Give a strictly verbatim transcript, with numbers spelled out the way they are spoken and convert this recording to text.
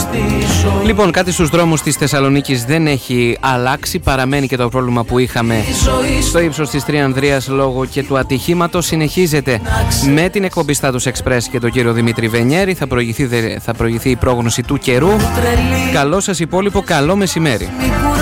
Λοιπόν, κάτι στους δρόμους της Θεσσαλονίκης δεν έχει αλλάξει. Παραμένει και το πρόβλημα που είχαμε στο ύψος της Τριανδρίας λόγω και του ατυχήματος. Συνεχίζεται με την εκπομπή Status Express και τον κύριο Δημήτρη Βενιέρη. Θα προηγηθεί, θα προηγηθεί η πρόγνωση του καιρού. Καλό σας υπόλοιπο, καλό μεσημέρι.